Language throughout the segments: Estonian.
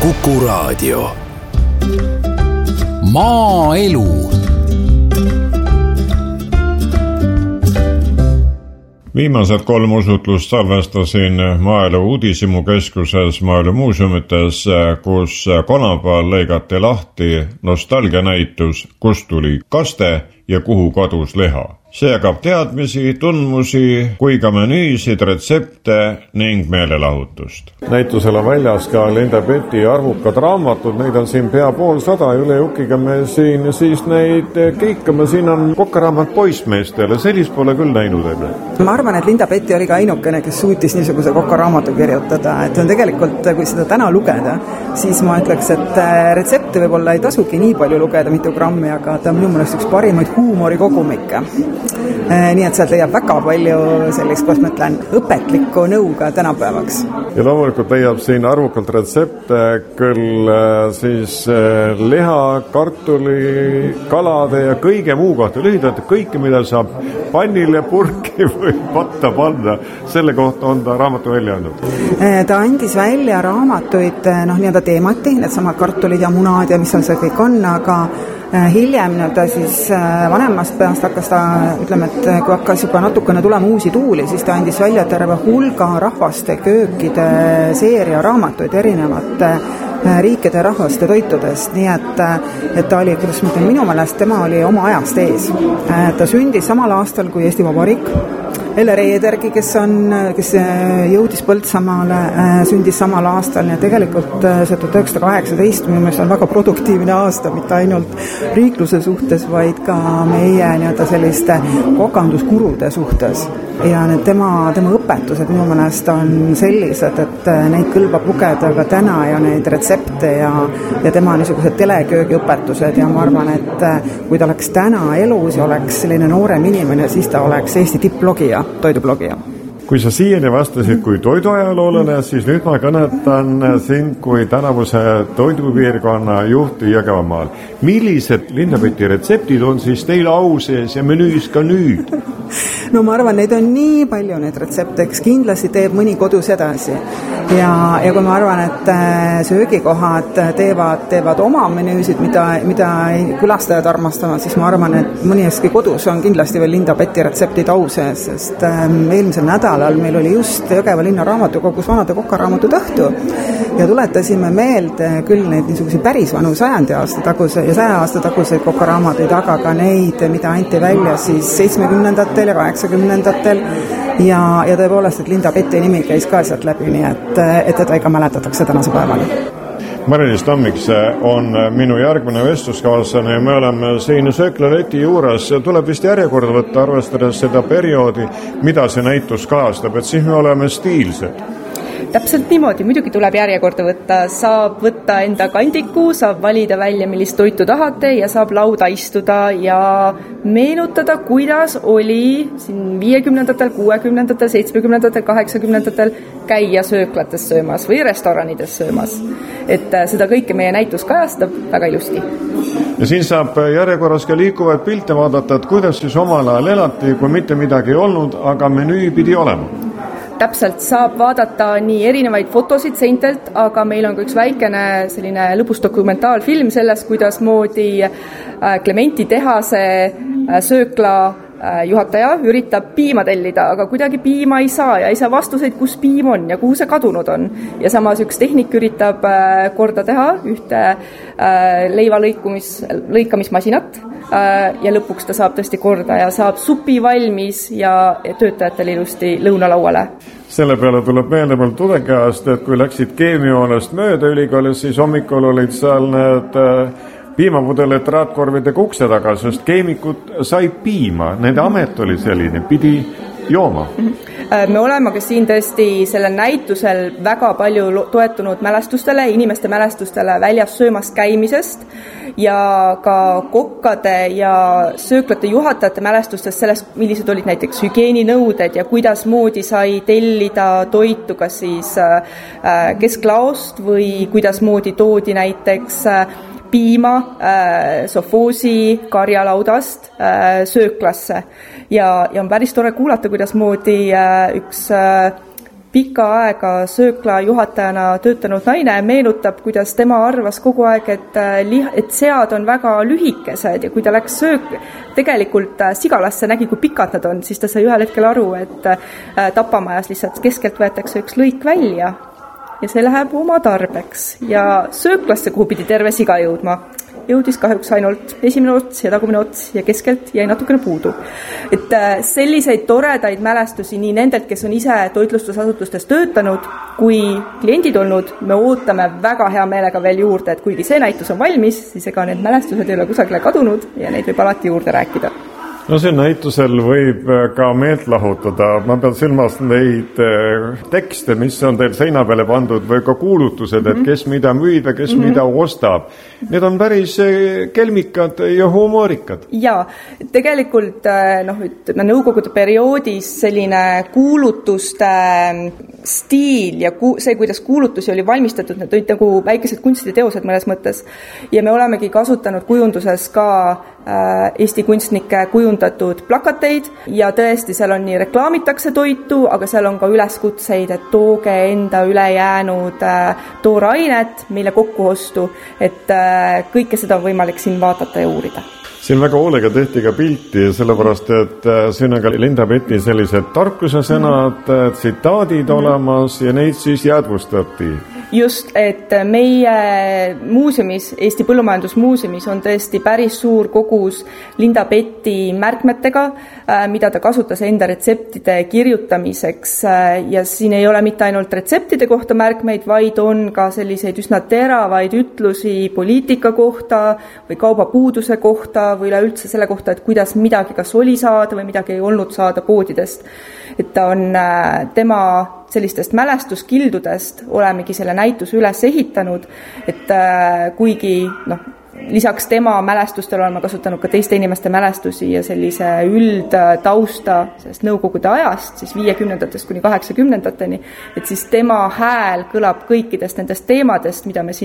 Kuku Raadio. Maaelu. Viimased 3 usutlust salvestasin Maaelu Uudishimukeskuses Maaelu Muuseumites, kus kolmapäeval lõigati lahti nostalgianäitus Kust tuli kaste ja kuhu kadus leha. See jagab teadmisi, tundmusi kui ka menüüsid, retsepte ning meelelahutust. Näitusel on väljas ka Linda Peti arvukad raamatud, neid on siin pea 150, üle jukiga me siin siis neid kiikame, siin on kokkaraamat poissmeestele, sellist pole küll näinud enne. Ma arvan, et Linda Peti oli ka ainukene, kes suutis niisuguse kokaraamatu kirjutada, et on tegelikult, kui seda täna lugeda, siis ma ütleks, et retsepte võib-olla ei tasugi nii palju lugeda, mitu grammi, aga ta on minu mõnest üks parimaid huumorikogumikke. Nii et sealt leiab väga palju sellist, kuidas ma ütlen, õpetlikku nõuga tänapäevaks. Ja loomulikult leiab siin arvukalt retsepte, küll siis liha, kartuli, kalade ja kõige muu kohta. Lühidalt kõike, mida saab pannile, purki või patta panna. Selle kohta on ta raamatu välja andnud. Ta andis välja raamatuid, nii-öelda teemati, need samad kartulid ja munad ja mis seal see kõik on, aga hiljem siis vanemast peast hakkas ta, ütleme, et kui hakkas juba natukene tulema uusi tuuli, siis ta andis välja terve hulga rahvaste köökide seeria raamatuid erinevate riikide ja rahvaste toitudest, nii et ta oli, kuidas ma ütlen, minu meelest tema oli oma ajast ees. Ta sündis samal aastal kui Eesti Vabariik. Elle Reedergi, kes jõudis Põltsamaale, sündis samal aastal, nii tegelikult see 1918 minu meelest on väga produktiivne aasta, mitte ainult riikluse suhtes, vaid ka meie nii-öelda selliste kokanduskurude suhtes. Ja need tema õpetused minu meelest on sellised, et neid kõlbab lugeda ka täna ja neid retsepte ja tema niisugused teleköögi õpetused ja ma arvan, et kui ta oleks täna elus ja oleks selline noorem inimene, siis ta oleks Eesti tipplogija, toidublogija. Kui sa siiani vastasid kui toiduajaloolane, siis nüüd ma kõnetan sind kui tänavuse toidupiirkonna juhti Jõgevamaal. Millised Linda Peti retseptid on siis teil au sees ja menüüs ka nüüd? No ma arvan, neid on nii palju neid retsepte, eks kindlasti teeb mõni kodus edasi. Ja kui ma arvan, et söögikohad teevad oma menüüsid, mida külastajad armastavad, siis ma arvan, et mõneski kodus on kindlasti veel Linda Peti retseptid au sees, sest eelmisel nädalal meil oli just Jõgeva linna raamatukogus vanade kokaraamatud õhtu ja tuletasime meelde küll neid niisuguseid päris vanu 100 aasta taguseid kokaraamatuid, aga ka neid, mida anti välja siis 70-ndatel ja 80-ndatel ja tõepoolest, et Linda Peti nimi käis ka sealt läbi, nii et teda ikka mäletatakse tänase päevani. Mari-Liis Tammik on minu järgmine vestluskaaslane ja me oleme siin sööklaleti juures. Tuleb vist järjekorda võtta, arvestades seda perioodi, mida see näitus kajastab, et siis me oleme stiilsed. Täpselt niimoodi, muidugi tuleb järjekorda võtta, saab võtta enda kandiku, saab valida välja, millist toitu tahate ja saab lauda istuda ja meenutada, kuidas oli siin 50-ndatel, 60-ndatel, 70-ndatel, 80-ndatel käia sööklates söömas või restoranides söömas. Et seda kõike meie näitus kajastab väga ilusti. Ja siin saab järjekorras ka liikuvaid pilte vaadata, et kuidas siis omal ajal elati, kui mitte midagi ei olnud, aga menüü pidi olema. Täpselt, saab vaadata nii erinevaid fotosid seintelt, aga meil on ka üks väikene selline lõbus dokumentaalfilm sellest, kuidas moodi Clementi tehase söökla juhataja üritab piima tellida, aga kuidagi piima ei saa ja ei saa vastuseid, kus piim on ja kuhu see kadunud on. Ja samas üks tehnik üritab korda teha ühte leiva lõikamismasinat ja lõpuks ta saab tõesti korda ja saab supi valmis ja töötajatel ilusti lõunalauale. Selle peale tuleb meelde veel tudekäest, et kui läksid keemiahoonest mööda ülikoolis, siis hommikul olid seal need piimapudelid raadkorvide ukse taga, sest keemikud sai piima, nende amet oli selline, pidi jooma. Me oleme ka siin tõesti sellel näitusel väga palju toetunud mälestustele, inimeste mälestustele väljas söömas käimisest ja ka kokkade ja sööklate juhatajate mälestustest sellest, millised olid näiteks hügieeninõuded ja kuidas moodi sai tellida toitu kas siis kesklaost või kuidas moodi toodi näiteks piima sofoosi karjalaudast sööklasse ja on päris tore kuulata, kuidas moodi üks pikka aega söökla juhatajana töötanud naine meenutab, kuidas tema arvas kogu aeg, et sead on väga lühikesed ja kui ta läks tegelikult sigalasse nägi, kui pikad nad on, siis ta sai ühel hetkel aru, et tapamajas lihtsalt keskelt võetakse üks lõik välja ja see läheb oma tarbeks ja sööklasse, kuhu pidi terve siga jõudma, jõudis kahjuks ainult esimene ots ja tagumine ots ja keskelt jäi natukene puudu. Et selliseid toredaid mälestusi nii nendelt, kes on ise toitlustusasutustes töötanud, kui kliendid olnud, me ootame väga hea meelega veel juurde, et kuigi see näitus on valmis, siis ega need mälestused ei ole kusagile kadunud ja neid võib alati juurde rääkida. No see näitusel võib ka meelt lahutada. Ma pean silmas neid tekste, mis on teil seina peale pandud või ka kuulutused, et kes mida müüb ja kes mida ostab. Need on päris kelmikad ja humoorikad. Ja, tegelikult nõukogude perioodis selline kuulutuste stiil ja see, kuidas kuulutusi oli valmistatud, need olid nagu väikesed kunstiteosed mõnes mõttes. Ja me olemegi kasutanud kujunduses ka Eesti kunstnike kujundatud plakateid ja tõesti seal on nii reklaamitakse toitu, aga seal on ka üleskutseid, et tooge enda ülejäänud toorainet meile kokkuostu, et kõike seda on võimalik siin vaadata ja uurida. Siin väga hoolega tehti ka pilti, sellepärast, et siin on ka Linda Peti sellised tarkusesõnad, tsitaadid olemas ja neid siis jäädvustati. Just, et meie muuseumis, Eesti Põllumajandusmuuseumis on tõesti päris suur kogus Linda Peti märkmetega, mida ta kasutas enda retseptide kirjutamiseks ja siin ei ole mitte ainult retseptide kohta märkmeid, vaid on ka selliseid üsna teravaid ütlusi poliitika kohta või kaubapuuduse kohta või üleüldse selle kohta, et kuidas midagi kas oli saada või midagi ei olnud saada poodidest. Et ta on tema sellistest mälestuskildudest olemegi selle näituse üles ehitanud, et kuigi lisaks tema mälestustel oleme kasutanud ka teiste inimeste mälestusi ja sellise üldtausta sellest nõukogude ajast, siis 50-ndatest kuni 80-ndateni, et siis tema hääl kõlab kõikidest nendest teemadest, mida me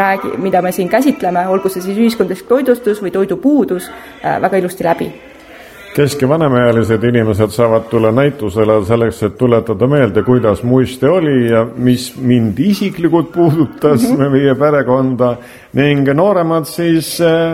siin käsitleme, olgu see siis ühiskondlik toidustus või toidupuudus, väga ilusti läbi. Kesk- ja vanemaealised inimesed saavad tulla näitusele selleks, et tuletada meelde, kuidas muiste oli ja mis mind isiklikult puudutas meie perekonda ning nooremad siis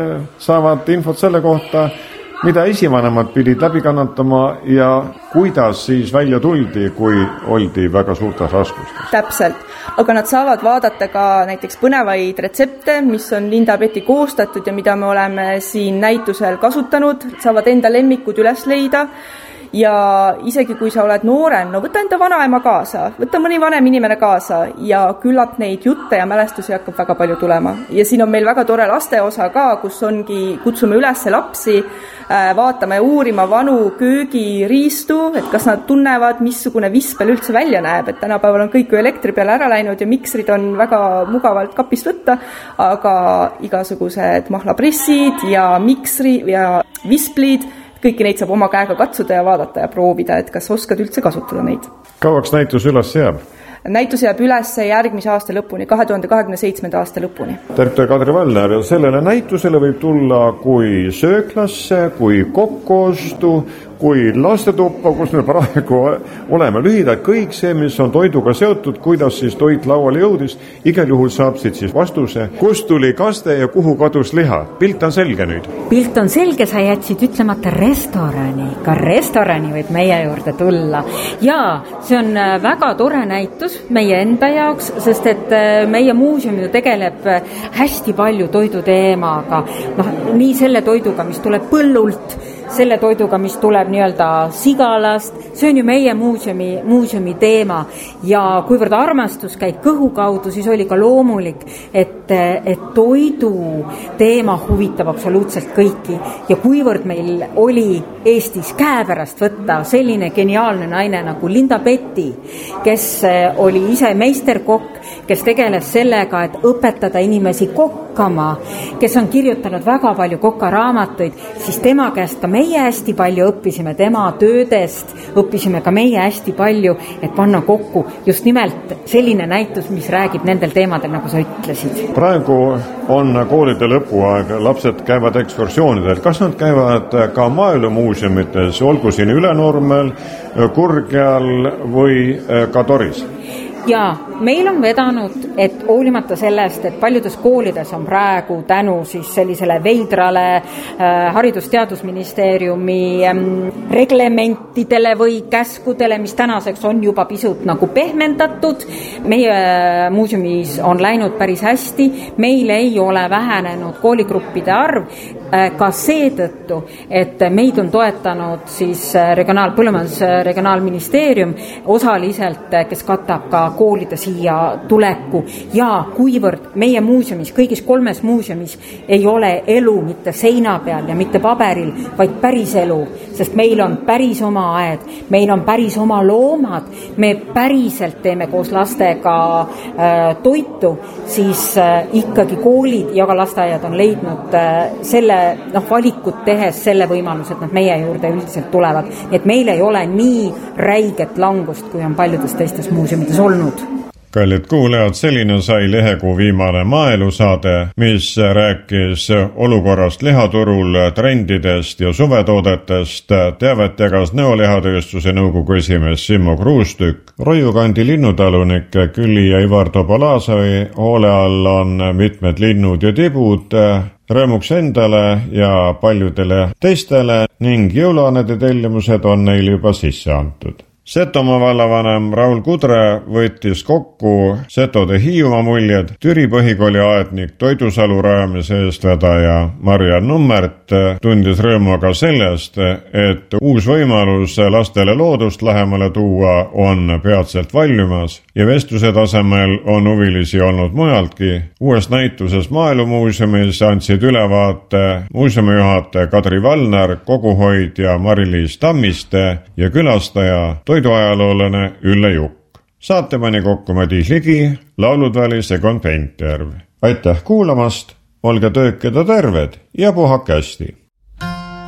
saavad infot selle kohta, mida esivanemad pidid läbi kannatama ja kuidas siis välja tuldi, kui oldi väga suurtes raskustes. Täpselt, aga nad saavad vaadata ka näiteks põnevaid retsepte, mis on Linda Peti koostatud ja mida me oleme siin näitusel kasutanud, saavad enda lemmikud üles leida ja isegi kui sa oled noorem, võta enda vanaema kaasa, võta mõni vanem inimene kaasa ja küllap neid jutte ja mälestusi hakkab väga palju tulema. Ja siin on meil väga tore lasteosa ka, kus kutsume üles lapsi vaatama ja uurima vanu köögiriistu, et kas nad tunnevad, missugune vispel üldse välja näeb, et tänapäeval on kõik ju elektri peale ära läinud ja miksrid on väga mugavalt kapist võtta, aga igasugused mahlapressid ja miksri ja visplid, kõiki neid saab oma käega katsuda ja vaadata ja proovida, et kas oskad üldse kasutada neid. Kauaks näitus üles jääb? Näitus jääb üles järgmise aasta lõpuni, 2027. aasta lõpuni. Terve Kadri Valner, sellele näitusele võib tulla kui sööklasse, kui kokkuostu, kui lastetuppa, kus me praegu oleme lühidalt, kõik see, mis on toiduga seotud, kuidas siis toit lauale jõudis, igal juhul saab siit siis vastuse, kust tuli kaste ja kuhu kadus liha. Pilt on selge nüüd. Pilt on selge, sa jätsid ütlemata restorani. Ka restorani võib meie juurde tulla. Ja see on väga tore näitus meie enda jaoks, sest et meie muuseum ju tegeleb hästi palju toiduteemaga. Nii selle toiduga, mis tuleb põllult, selle toiduga, mis tuleb nii-öelda sigalast, see on ju meie muuseumi teema ja kuivõrd armastus käib kõhu kaudu, siis oli ka loomulik, et toidu teema huvitab absoluutselt kõiki ja kuivõrd meil oli Eestis käepärast võtta selline geniaalne naine nagu Linda Peti, kes oli ise meisterkokk, kes tegeles sellega, et õpetada inimesi kokku Kokkamaa, kes on kirjutanud väga palju kokaraamatuid, siis tema käest ka meie hästi palju õppisime, tema töödest õppisime ka meie hästi palju, et panna kokku just nimelt selline näitus, mis räägib nendel teemadel, nagu sa ütlesid. Praegu on koolide lõpuaeg, lapsed käivad ekskursioonidel. Kas nad käivad ka maaelumuuseumites, olgu siin Ülenurmel, Kurgjal või ka Toris? Ja meil on vedanud, et hoolimata sellest, et paljudes koolides on praegu tänu siis sellisele veidrale Haridus-Teadusministeeriumi reglementidele või käskudele, mis tänaseks on juba pisut nagu pehmendatud. Meie muuseumis on läinud päris hästi, meil ei ole vähenenud kooligruppide arv, ka seetõttu, et meid on toetanud siis Regionaalministeerium osaliselt, kes katab ka koolide siia tuleku ja kuivõrd meie muuseumis, kõigis 3 muuseumis ei ole elu mitte seina peal ja mitte paberil, vaid päris elu, sest meil on päris oma aed, meil on päris oma loomad, me päriselt teeme koos lastega toitu, siis ikkagi koolid ja ka lasteaiad on leidnud selle valikut tehes selle võimalus, et nad meie juurde üldiselt tulevad. Et meil ei ole nii räiget langust, kui on paljudes teistes muuseumides olnud. Kallid kuulajad, selline sai Lehekuu viimane maaelusaade, mis rääkis olukorrast lihaturul, trendidest ja suvetoodetest. Teavet jagas Nõolihatööstuse nõukogu esimees Simmo Kruustükk. Roiukandi linnutalunik Külli ja Ivar Topolasavi hoole all on mitmed linnud ja tibud, rõõmuks endale ja paljudele teistele ning jõuluannete tellimused on neil juba sisse antud. Setomaa vallavanem Raul Kudre võttis kokku Setode Hiiumaa muljed. Türi põhikooli aednik Toidusalu rajamise eestvedaja Mariann Nummert tundis rõõmu ka sellest, et uus võimalus lastele loodust lähemale tuua on peatselt valjumas ja vestluse tasemel on huvilisi olnud mujaltki. Uues näituses Maaelumuuseumis andsid ülevaate muuseumijuhataja Kadri Valner, koguhoidja Mari-Liis Tammiste ja külastaja toiduajaloolane Ülle Jukk. Saate pani kokku Madis Ligi, laulud valis Egon Pentjärv. Aitäh kuulamast, olge tööked ja terved ja puhake hästi!